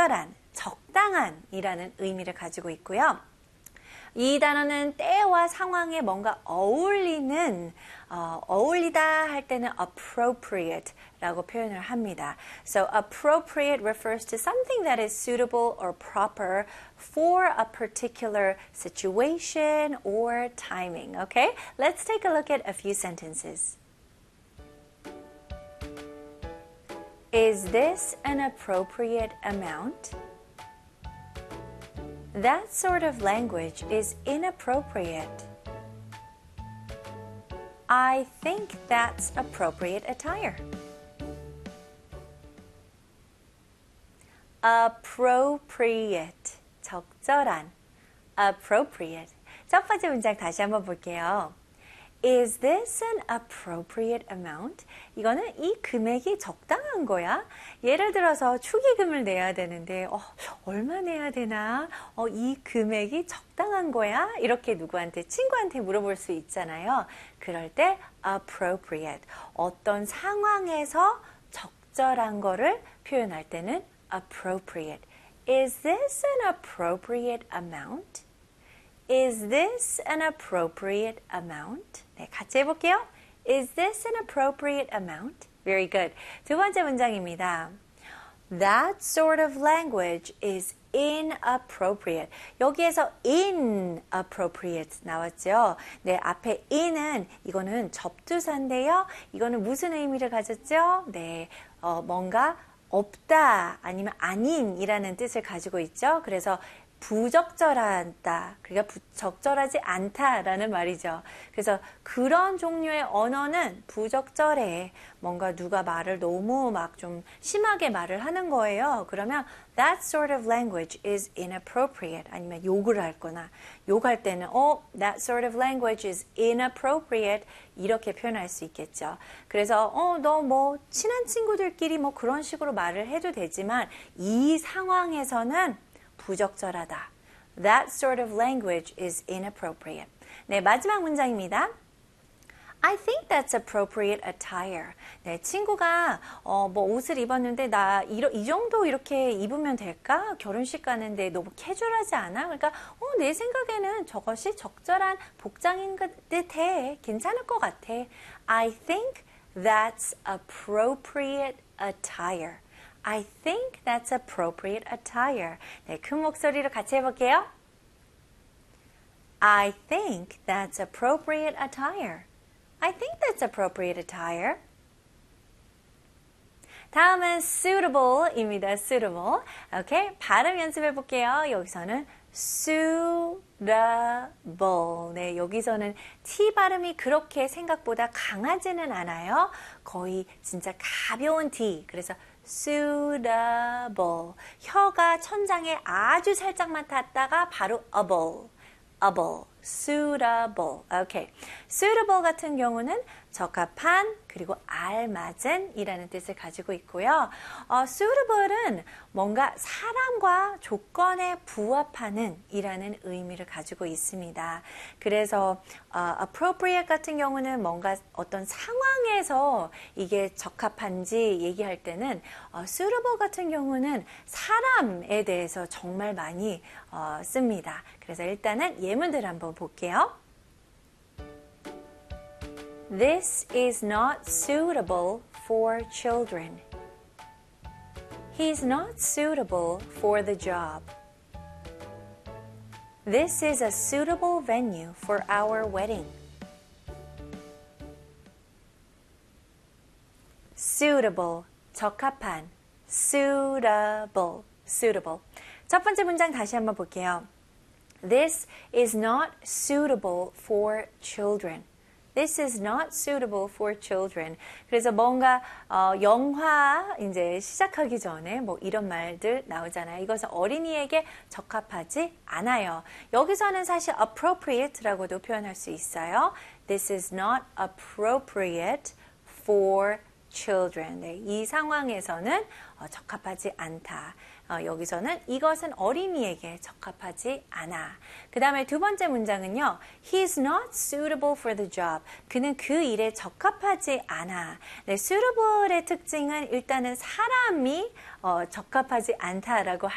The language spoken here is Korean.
적절한, 적당한이라는 의미를 가지고 있고요. 이 단어는 때와 상황에 뭔가 어울리다 할 때는 appropriate라고 표현을 합니다. So appropriate refers to something that is suitable or proper for a particular situation or timing. Okay? Let's take a look at a few sentences. Is this an appropriate amount? That sort of language is inappropriate. I think that's appropriate attire. Appropriate, 적절한, appropriate. 첫 번째 문장 다시 한번 볼게요. Is this an appropriate amount? 이거는 이 금액이 적당한 거야? 예를 들어서 축의금을 내야 되는데 얼마 내야 되나? 이 금액이 적당한 거야? 이렇게 누구한테, 친구한테 물어볼 수 있잖아요. 그럴 때 appropriate, 어떤 상황에서 적절한 거를 표현할 때는 appropriate. Is this an appropriate amount? Is this an appropriate amount? 네, 같이 해볼게요. Is this an appropriate amount? Very good. 두 번째 문장입니다. That sort of language is inappropriate. 여기에서 inappropriate 나왔죠? 네, 앞에 in은 이거는 접두사인데요. 이거는 무슨 의미를 가졌죠? 네, 뭔가 없다 아니면 아닌이라는 뜻을 가지고 있죠. 그래서 부적절하다, 그러니까 적절하지 않다라는 말이죠. 그래서 그런 종류의 언어는 부적절해. 뭔가 누가 말을 너무 막 좀 심하게 말을 하는 거예요. 그러면 that sort of language is inappropriate. 아니면 욕을 할 거나 욕할 때는 that sort of language is inappropriate. 이렇게 표현할 수 있겠죠. 그래서 너 뭐 친한 친구들끼리 뭐 그런 식으로 말을 해도 되지만 이 상황에서는 부적절하다. That sort of language is inappropriate. 네, 마지막 문장입니다. I think that's appropriate attire. 네, 친구가 뭐 옷을 입었는데 나 이 정도 이렇게 입으면 될까? 결혼식 가는데 너무 캐주얼하지 않아? 그러니까 내 생각에는 저것이 적절한 복장인 듯해. 괜찮을 것 같아. I think that's appropriate attire. I think that's appropriate attire. 네, 큰 목소리로 같이 해볼게요. I think that's appropriate attire. I think that's appropriate attire. 다음은 suitable입니다. suitable. 오케이, 발음 연습해 볼게요. 여기서는 suitable. 네, 여기서는 T 발음이 그렇게 생각보다 강하지는 않아요. 거의 진짜 가벼운 T. 그래서 suitable. 혀가 천장에 아주 살짝만 닿다가 바로 able. suitable. 오케이. suitable 같은 경우는 적합한 그리고 알맞은 이라는 뜻을 가지고 있고요. suitable은 뭔가 사람과 조건에 부합하는 이라는 의미를 가지고 있습니다. 그래서 appropriate 같은 경우는 뭔가 어떤 상황에서 이게 적합한지 얘기할 때는 suitable 같은 경우는 사람에 대해서 정말 많이 씁니다. 그래서 일단은 예문들 한번 볼게요. This is not suitable for children. He's not suitable for the job. This is a suitable venue for our wedding. Suitable, 적합한. Suitable. 첫 번째 문장 다시 한번 볼게요. This is not suitable for children. This is not suitable for children. 그래서 뭔가 영화 이제 시작하기 전에 뭐 이런 말들 나오잖아요. 이것은 어린이에게 적합하지 않아요. 여기서는 사실 appropriate라고도 표현할 수 있어요. This is not appropriate for children. 네, 이 상황에서는 적합하지 않다. 여기서는 이것은 어린이에게 적합하지 않아. 그 다음에 두 번째 문장은요. He's not suitable for the job. 그는 그 일에 적합하지 않아. 네, suitable의 특징은 일단은 사람이 적합하지 않다라고